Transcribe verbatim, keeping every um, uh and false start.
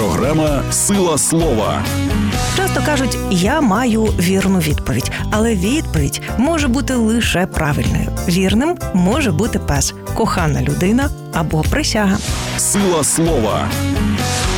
Програма «Сила слова». Часто кажуть, я маю вірну відповідь, але відповідь може бути лише правильною. Вірним може бути пес, кохана людина або присяга. «Сила слова»